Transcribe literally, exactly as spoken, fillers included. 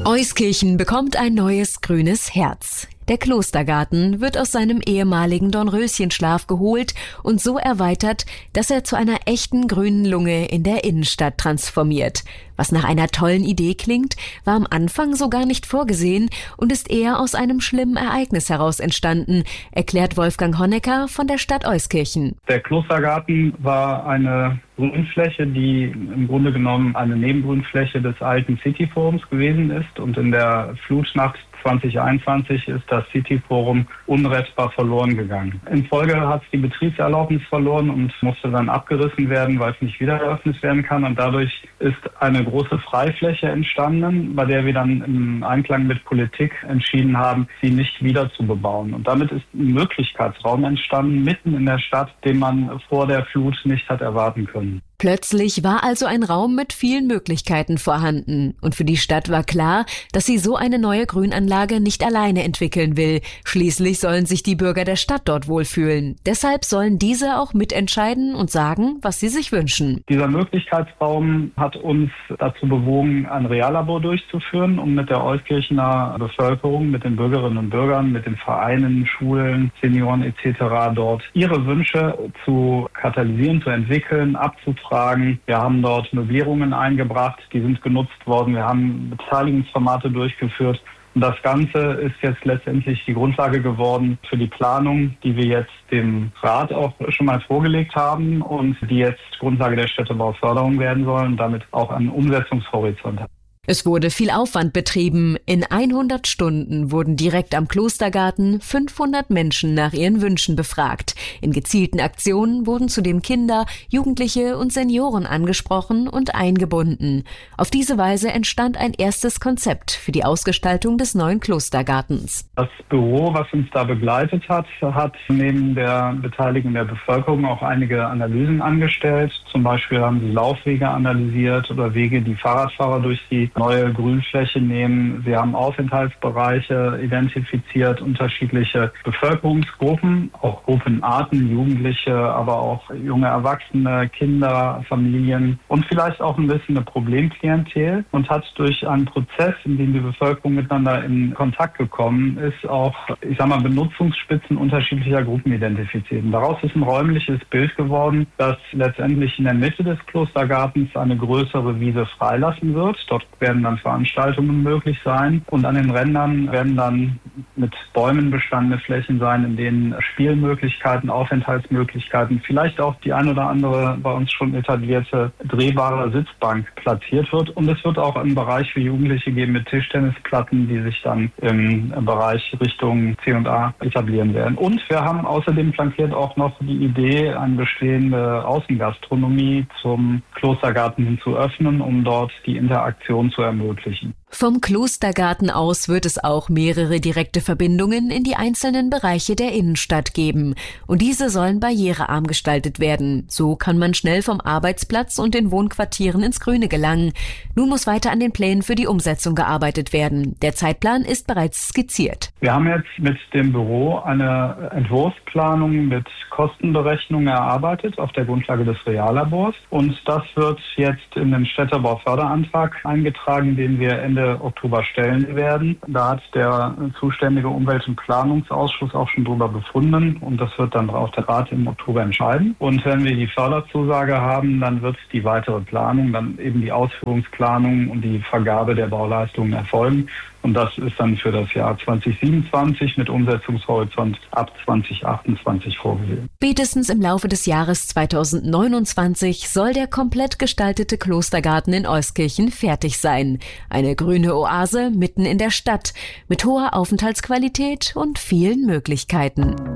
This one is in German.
Euskirchen bekommt ein neues grünes Herz. Der Klostergarten wird aus seinem ehemaligen Dornröschenschlaf geholt und so erweitert, dass er zu einer echten grünen Lunge in der Innenstadt transformiert. Was nach einer tollen Idee klingt, war am Anfang so gar nicht vorgesehen und ist eher aus einem schlimmen Ereignis heraus entstanden, erklärt Wolfgang Honecker von der Stadt Euskirchen. Der Klostergarten war eine Grünfläche, die im Grunde genommen eine Nebengrünfläche des alten Cityforums gewesen ist, und in der Flutnacht zwanzig einundzwanzig ist das Cityforum unrettbar verloren gegangen. In Folge hat es die Betriebserlaubnis verloren und musste dann abgerissen werden, weil es nicht wieder eröffnet werden kann. Und dadurch ist eine große Freifläche entstanden, bei der wir dann im Einklang mit Politik entschieden haben, sie nicht wieder zu bebauen. Und damit ist ein Möglichkeitsraum entstanden, mitten in der Stadt, den man vor der Flut nicht hat erwarten können. Plötzlich war also ein Raum mit vielen Möglichkeiten vorhanden. Und für die Stadt war klar, dass sie so eine neue Grünanlage nicht alleine entwickeln will. Schließlich sollen sich die Bürger der Stadt dort wohlfühlen. Deshalb sollen diese auch mitentscheiden und sagen, was sie sich wünschen. Dieser Möglichkeitsraum hat uns dazu bewogen, ein Reallabor durchzuführen, um mit der Euskirchener Bevölkerung, mit den Bürgerinnen und Bürgern, mit den Vereinen, Schulen, Senioren et cetera dort ihre Wünsche zu katalysieren, zu entwickeln, abzufragen. Wir haben dort Möblierungen eingebracht, die sind genutzt worden. Wir haben Beteiligungsformate durchgeführt. Und das Ganze ist jetzt letztendlich die Grundlage geworden für die Planung, die wir jetzt dem Rat auch schon mal vorgelegt haben und die jetzt Grundlage der Städtebauförderung werden sollen und damit auch einen Umsetzungshorizont haben. Es wurde viel Aufwand betrieben. In hundert Stunden wurden direkt am Klostergarten fünfhundert Menschen nach ihren Wünschen befragt. In gezielten Aktionen wurden zudem Kinder, Jugendliche und Senioren angesprochen und eingebunden. Auf diese Weise entstand ein erstes Konzept für die Ausgestaltung des neuen Klostergartens. Das Büro, was uns da begleitet hat, hat neben der Beteiligung der Bevölkerung auch einige Analysen angestellt. Zum Beispiel haben sie Laufwege analysiert oder Wege, die Fahrradfahrer durch die neue Grünfläche nehmen. Sie haben Aufenthaltsbereiche identifiziert, unterschiedliche Bevölkerungsgruppen, auch Gruppenarten, Jugendliche, aber auch junge Erwachsene, Kinder, Familien und vielleicht auch ein bisschen eine Problemklientel, und hat durch einen Prozess, in dem die Bevölkerung miteinander in Kontakt gekommen ist, auch, ich sag mal, Benutzungsspitzen unterschiedlicher Gruppen identifiziert. Und daraus ist ein räumliches Bild geworden, das letztendlich in der Mitte des Klostergartens eine größere Wiese freilassen wird. Dort werden dann Veranstaltungen möglich sein, und an den Rändern werden dann mit Bäumen bestandene Flächen sein, in denen Spielmöglichkeiten, Aufenthaltsmöglichkeiten, vielleicht auch die ein oder andere bei uns schon etablierte drehbare Sitzbank platziert wird. Und es wird auch einen Bereich für Jugendliche geben mit Tischtennisplatten, die sich dann im Bereich Richtung C und A etablieren werden. Und wir haben außerdem flankiert auch noch die Idee, eine bestehende Außengastronomie zum Klostergarten hin zu öffnen, um dort die Interaktion zu ermöglichen. Vom Klostergarten aus wird es auch mehrere direkte Verbindungen in die einzelnen Bereiche der Innenstadt geben. Und diese sollen barrierearm gestaltet werden. So kann man schnell vom Arbeitsplatz und den Wohnquartieren ins Grüne gelangen. Nun muss weiter an den Plänen für die Umsetzung gearbeitet werden. Der Zeitplan ist bereits skizziert. Wir haben jetzt mit dem Büro eine Entwurfsplanung mit Kostenberechnungen erarbeitet auf der Grundlage des Reallabors. Und das wird jetzt in den Städtebauförderantrag eingetragen, den wir Ende Oktober stellen werden. Da hat der zuständige Umwelt- und Planungsausschuss auch schon drüber befunden, und das wird dann auch der Rat im Oktober entscheiden. Und wenn wir die Förderzusage haben, dann wird die weitere Planung, dann eben die Ausführungsplanung und die Vergabe der Bauleistungen erfolgen. Und das ist dann für das Jahr zwanzig siebenundzwanzig mit Umsetzungshorizont ab zwanzig achtundzwanzig vorgesehen. Spätestens im Laufe des Jahres zweitausendneunundzwanzig soll der komplett gestaltete Klostergarten in Euskirchen fertig sein. Eine grüne Oase mitten in der Stadt mit hoher Aufenthaltsqualität und vielen Möglichkeiten.